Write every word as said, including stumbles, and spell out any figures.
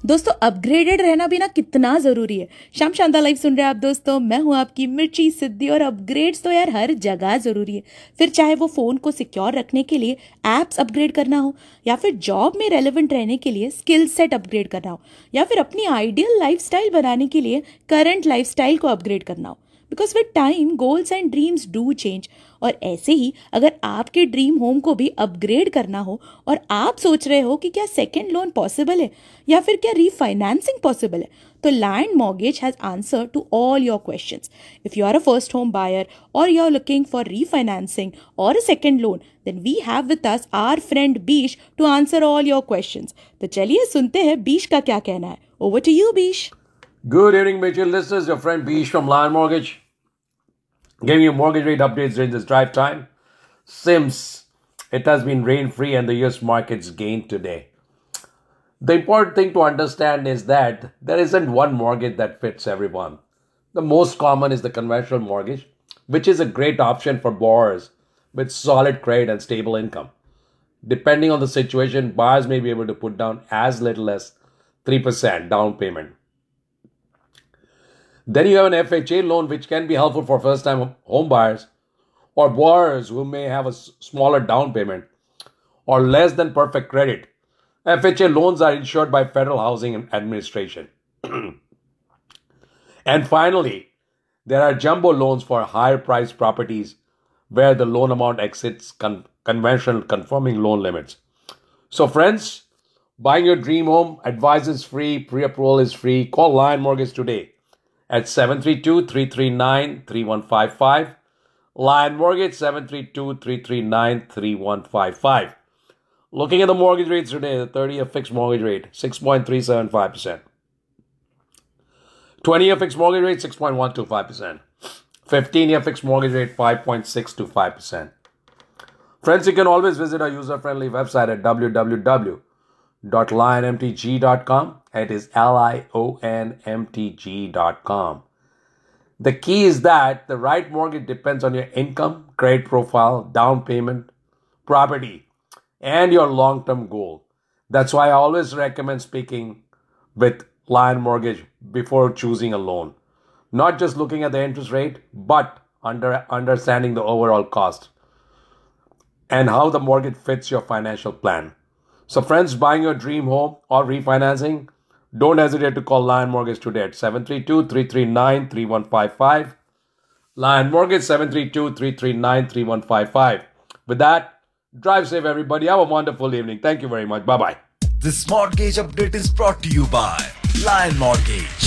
दोस्तों अपग्रेडेड रहना भी ना कितना ज़रूरी है। शाम शानदार लाइव सुन रहे हैं आप दोस्तों, मैं हूं आपकी मिर्ची सिद्धि। और अपग्रेड्स तो यार हर जगह ज़रूरी है, फिर चाहे वो फ़ोन को सिक्योर रखने के लिए एप्स अपग्रेड करना हो, या फिर जॉब में रेलेवेंट रहने के लिए स्किल सेट अपग्रेड करना हो, या फिर अपनी आइडियल लाइफस्टाइल बनाने के लिए करंट लाइफस्टाइल को अपग्रेड करना हो। Because with time goals and dreams do change. और ऐसे ही अगर आपके ड्रीम होम को भी अपग्रेड करना हो और आप सोच रहे हो कि क्या सेकेंड लोन पॉसिबल है या फिर क्या रीफाइनेंसिंग पॉसिबल है, तो land mortgage has answer to all your questions. If you are a first home buyer और you are looking for refinancing और a second loan, then we have with us our friend बीश to answer all your questions. तो चलिए सुनते हैं बीश का क्या कहना है। Over to you बीश। Good evening, Mitchell. This is your friend Bish from Lion Mortgage, giving you mortgage rate updates during this drive time. Since it has been rain-free and the U S markets gained today, the important thing to understand is that there isn't one mortgage that fits everyone. The most common is the conventional mortgage, which is a great option for borrowers with solid credit and stable income. Depending on the situation, buyers may be able to put down as little as three percent down payment. Then you have an F H A loan, which can be helpful for first-time home buyers or borrowers who may have a smaller down payment or less than perfect credit. F H A loans are insured by Federal Housing Administration. And finally, there are jumbo loans for higher-priced properties where the loan amount exceeds con- conventional conforming loan limits. So, friends, buying your dream home, advice is free, pre-approval is free. Call Lion Mortgage today at seven three two, three three nine, three one five five. Lion Mortgage, seven three two, three three nine, three one five five. Looking at the mortgage rates today, the thirty-year fixed mortgage rate, six point three seven five percent. twenty-year fixed mortgage rate, six point one two five percent. fifteen-year fixed mortgage rate, five point six two five percent. Friends, you can always visit our user-friendly website at w w w dot lion m t g dot com. It is L I O N M T G dot com. The key is that the right mortgage depends on your income, credit profile, down payment, property, and your long-term goal. That's why I always recommend speaking with Lion Mortgage before choosing a loan. Not just looking at the interest rate, but under, understanding the overall cost and how the mortgage fits your financial plan. So friends, buying your dream home or refinancing, don't hesitate to call Lion Mortgage today at seven three two, three three nine, three one five five. Lion Mortgage, seven three two, three three nine, three one five five. With that, drive safe everybody. Have a wonderful evening. Thank you very much. Bye-bye. This mortgage update is brought to you by Lion Mortgage.